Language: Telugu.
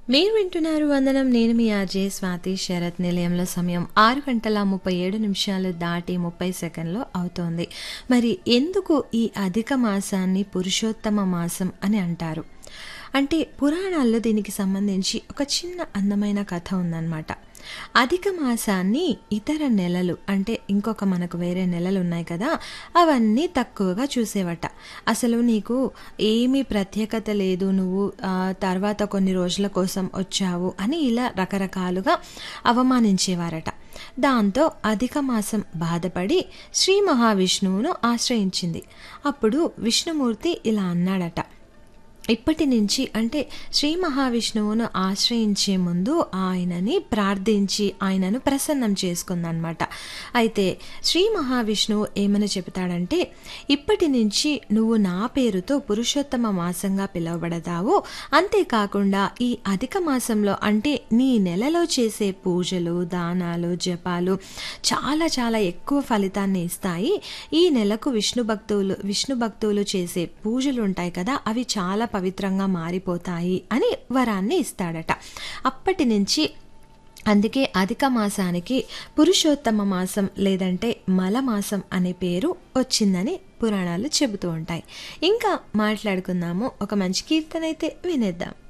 మీరు వింటున్నారు వందనం. నేను మీ ఆర్జే స్వాతి శరత్. నిలయంలో సమయం 6:37 దాటి 30 సెకండ్లు అవుతోంది. మరి ఎందుకు ఈ అధిక మాసాన్ని పురుషోత్తమ మాసం అని అంటారు అంటే, పురాణాల్లో దీనికి సంబంధించి ఒక చిన్న అందమైన కథ ఉందన్నమాట. అధిక మాసాన్ని ఇతర నెలలు అంటే ఇంకొక మనకు వేరే నెలలు ఉన్నాయి కదా, అవన్నీ తక్కువగా చూసేవట. అసలు నీకు ఏమీ ప్రత్యేకత లేదు, నువ్వు తర్వాత కొన్ని రోజుల కోసం వచ్చావు అని ఇలా రకరకాలుగా అవమానించేవారట. దాంతో అధిక మాసం బాధపడి శ్రీ మహావిష్ణువును ఆశ్రయించింది. అప్పుడు విష్ణుమూర్తి ఇలా అన్నాడట, ఇప్పటి నుంచి అంటే శ్రీ మహావిష్ణువును ఆశ్రయించే ముందు ఆయనని ప్రార్థించి ఆయనను ప్రసన్నం చేసుకుందనమాట. అయితే శ్రీ మహావిష్ణువు ఏమని చెబుతాడంటే, ఇప్పటి నుంచి నువ్వు నా పేరుతో పురుషోత్తమ మాసంగా పిలువబడతావు. అంతేకాకుండా ఈ అధిక మాసంలో అంటే నీ నెలలో చేసే పూజలు, దానాలు, జపాలు చాలా చాలా ఎక్కువ ఫలితాన్ని ఇస్తాయి. ఈ నెలకు విష్ణు భక్తులు చేసే పూజలు ఉంటాయి కదా, అవి చాలా పవిత్రంగా మారిపోతాయి అని వరాన్ని ఇస్తాడట. అప్పటి నుంచి అందుకే అధిక మాసానికి పురుషోత్తమ మాసం లేదంటే మలమాసం అనే పేరు వచ్చిందని పురాణాలు చెబుతూ ఉంటాయి. ఇంకా మాట్లాడుకుందాము. ఒక మంచి కీర్తన అయితే వినేద్దాం.